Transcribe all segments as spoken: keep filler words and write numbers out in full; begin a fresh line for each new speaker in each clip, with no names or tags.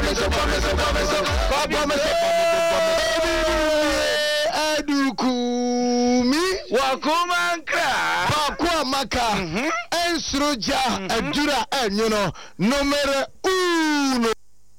promise, promise, promise, promise. Edukumi
wakumankra
bakwa maka ensroja adura enyono numero uno.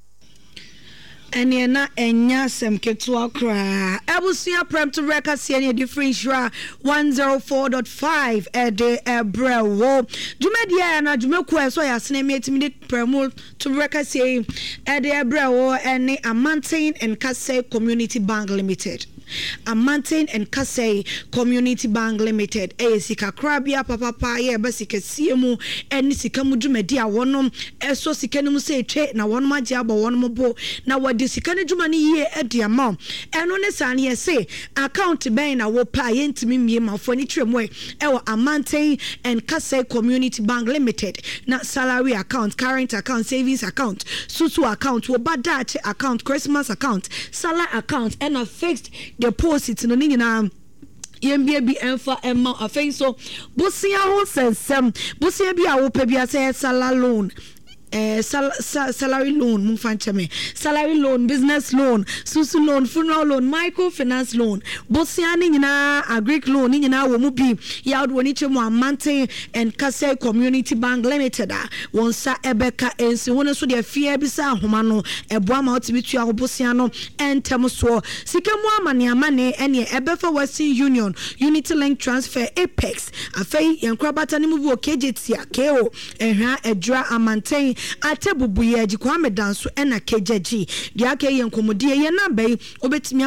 Ene na enya sem ketua kra ebusia prem to record see different shra one oh four point five e de ebrewo dwumedia na dwumeku eso ya sene metimi prem to record see e de ebrewo ene Amantain and Kasey Community Bank Limited. Amantain and Kasey Community Bank Limited e sika krabia papa pa ye be sika siemu eni sika mu dwumedia wonom eso sika num se etwe na wonom age aba wonom bo na wadi sika ne dwuma ne ye edi ama eno ne sane ye se account ben na wo pa ye ntimi mie mafo ni twemu e wo Amantain and Kasey Community Bank Limited na salary account, current account, savings account, susu account, wo badache account, Christmas account, salary account and a fixed deposit no ni nyina yembia bi enfa emma afei so bosia ho sensem bosia bi a wo pa bi ase sala loan eh sal, sal, salary loan mun fanchame salary loan, business loan, susu loan, funeral loan, microfinance loan, bosia ni nyina agric loan ni nyina wo mu bi ya wo ni chemu Amantain and Kasey Community Bank Limited a won sa ebeka ensi won so de fie bi sa ahoma no eboa ma otibi tua wo bosia no entem so sikemu amane amane ene ebefa Western Union, Unity Link Transfer, Apex afei yenkrabata ni mu bi o K J T a K O ehwa edra Amantain atebubu ye Kwame Danso ena K J G dia ke yenkomodie ye na bai obetimi